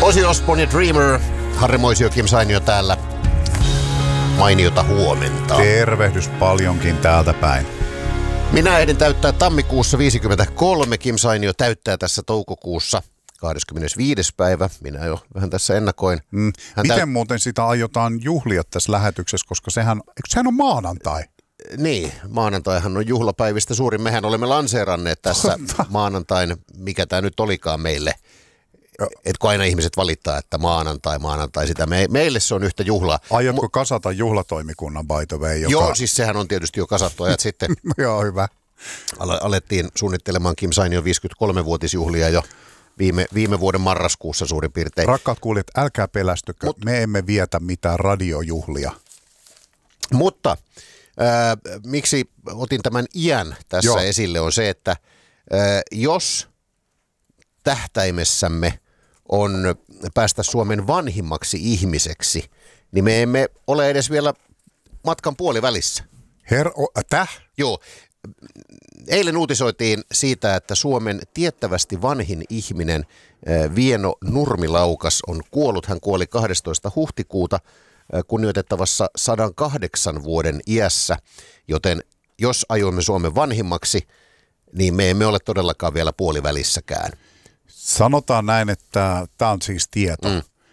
Ozzy Osbourne ja Dreamer, Harri Moisio, Kim Sainio täällä. Mainiota huomenta. Tervehdys paljonkin täältä päin. Minä ehdin täyttää tammikuussa 53, Kim Sainio täyttää tässä toukokuussa 25. päivä. Minä jo vähän tässä ennakoin. Miten muuten sitä aiotaan juhlia tässä lähetyksessä, koska sehän on maanantai? Niin, maanantaihan on juhlapäivistä suurin. Mehän olemme lanseeranneet tässä maanantain, mikä tämä nyt olikaan meille. Et kun aina ihmiset valittaa, että maanantai sitä. Meille se on yhtä juhlaa. Aiotko kasata juhlatoimikunnan by the way? Joo, siis sehän on tietysti jo kasattu ajat sitten. Joo, hyvä. Alettiin suunnittelemaan Kim Sainion 53-vuotisjuhlia jo viime vuoden marraskuussa suurin piirtein. Rakkaat kuulijat, älkää pelästykö. Me emme vietä mitään radiojuhlia. Mutta miksi otin tämän iän tässä esille on se, että jos tähtäimessämme on päästä Suomen vanhimmaksi ihmiseksi, niin me emme ole edes vielä matkan puolivälissä. Joo. Eilen uutisoitiin siitä, että Suomen tiettävästi vanhin ihminen Vieno Nurmilaukas on kuollut. Hän kuoli 12. huhtikuuta kunnioitettavassa 108 vuoden iässä, joten jos ajoimme Suomen vanhimmaksi, niin me emme ole todellakaan vielä puolivälissäkään. Sanotaan näin, että tämä on siis tieto.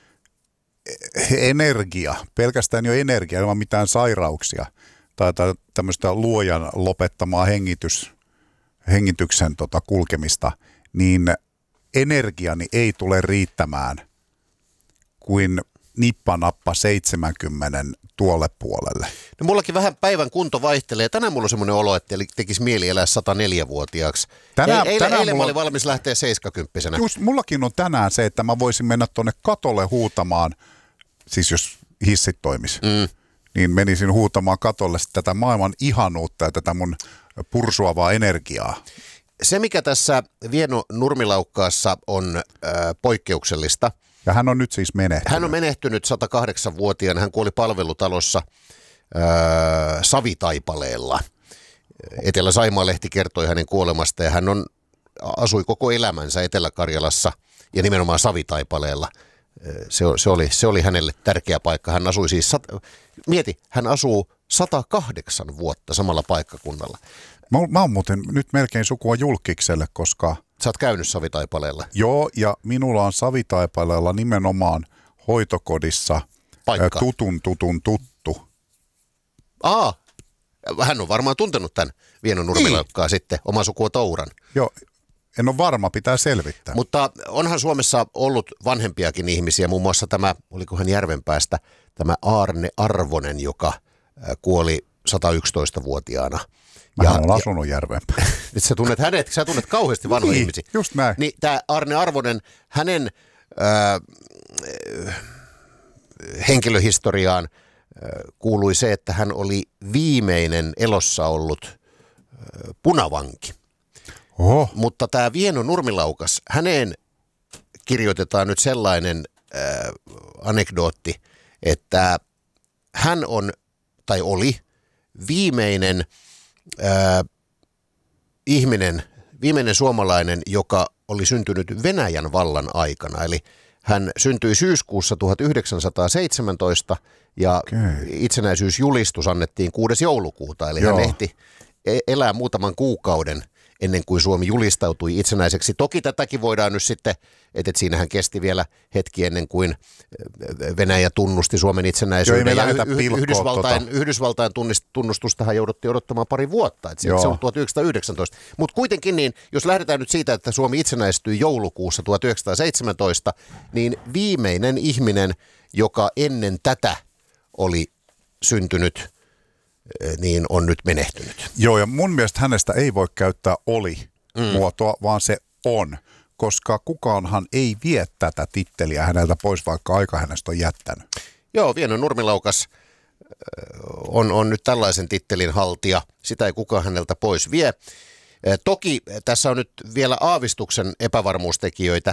Energia, pelkästään jo energia, ilman mitään sairauksia tai tämmöistä luojan lopettamaa hengityksen kulkemista, niin energiani ei tule riittämään kuin nippanappa 70 tuolle puolelle. No mullakin vähän päivän kunto vaihtelee. Tänään mulla on semmoinen olo, että tekisi mieli elää 104-vuotiaaksi. Eilen mä olin valmis lähteä 70-vuotiaana. Just mullakin on tänään se, että mä voisin mennä tuonne katolle huutamaan, siis jos hissit toimis, niin menisin huutamaan katolle tätä maailman ihanuutta ja tätä mun pursuavaa energiaa. Se, mikä tässä Vieno Nurmilaukkaassa on poikkeuksellista. Ja hän on nyt siis menehtynyt. Hän on menehtynyt 108-vuotiaana. Hän kuoli palvelutalossa Savitaipaleella. Etelä-Saimaa-lehti kertoi hänen kuolemasta ja hän asui koko elämänsä Etelä-Karjalassa ja nimenomaan Savitaipaleella. Se oli hänelle tärkeä paikka. Hän asui siis, hän asuu 108 vuotta samalla paikkakunnalla. Mä oon muuten nyt melkein sukua Julkikselle, koska sä oot käynyt Savitaipaleella. Joo, ja minulla on Savitaipaleella nimenomaan hoitokodissa tutun tuttu. Hän on varmaan tuntenut tämän Vieno Nurmilaukkaa sitten, oma sukua Touran. Joo, en ole varma, pitää selvittää. Mutta onhan Suomessa ollut vanhempiakin ihmisiä, muun muassa tämä, olikohan Järvenpäästä, tämä Aarne Arvonen, joka kuoli 111-vuotiaana. Mä olen asunut Järvenpäällä. Nyt sä tunnet kauheasti vanhoja ihmisiä. Just näin. Niin tämä Aarne Arvonen, hänen henkilöhistoriaan kuului se, että hän oli viimeinen elossa ollut punavanki. Oho. Mutta tämä Vieno Nurmilaukas, häneen kirjoitetaan nyt sellainen anekdootti, että hän oli viimeinen viimeinen suomalainen, joka oli syntynyt Venäjän vallan aikana. Eli hän syntyi syyskuussa 1917 ja itsenäisyysjulistus annettiin 6. joulukuuta. Eli hän ehti elää muutaman kuukauden ennen kuin Suomi julistautui itsenäiseksi. Toki tätäkin voidaan nyt sitten, että siinähän kesti vielä hetki ennen kuin Venäjä tunnusti Suomen itsenäisyyden. Ja Yhdysvaltain tunnustustahan jouduttiin odottamaan pari vuotta, että se on 1919. Mutta kuitenkin niin, jos lähdetään nyt siitä, että Suomi itsenäistyi joulukuussa 1917, niin viimeinen ihminen, joka ennen tätä oli syntynyt, niin on nyt menehtynyt. Joo, ja mun mielestä hänestä ei voi käyttää oli-muotoa, vaan se on, koska kukaanhan ei vie tätä titteliä häneltä pois, vaikka aika hänestä on jättänyt. Joo, Vieno Nurmilaukas on nyt tällaisen tittelin haltija. Sitä ei kukaan häneltä pois vie. Toki tässä on nyt vielä aavistuksen epävarmuustekijöitä.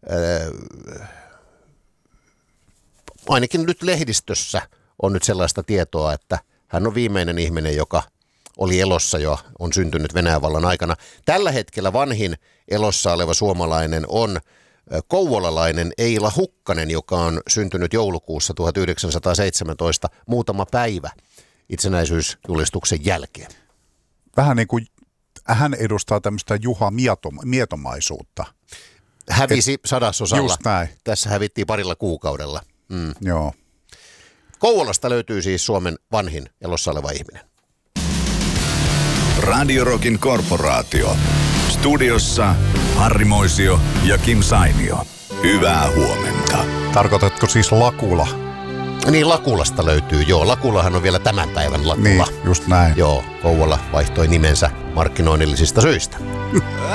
Ainakin nyt lehdistössä on nyt sellaista tietoa, että hän on viimeinen ihminen, joka oli elossa jo, on syntynyt Venäjän vallan aikana. Tällä hetkellä vanhin elossa oleva suomalainen on kouvolalainen Eila Hukkanen, joka on syntynyt joulukuussa 1917, muutama päivä itsenäisyysjulistuksen jälkeen. Vähän niin kuin hän edustaa tämmöistä Juha Mietomaisuutta. Hävisi sadasosalla. Just näin. Tässä hävittiin parilla kuukaudella. Joo. Kouvolasta löytyy siis Suomen vanhin elossa oleva ihminen. Radio Rockin korporaatio. Studiossa Harri Moisio ja Kim Sainio. Hyvää huomenta. Tarkoitatko siis Lakula? Niin, Lakulasta löytyy, joo. Lakulahan on vielä tämän päivän Lakula. Niin, just näin. Joo, Kouvola vaihtoi nimensä markkinoinnillisista syistä.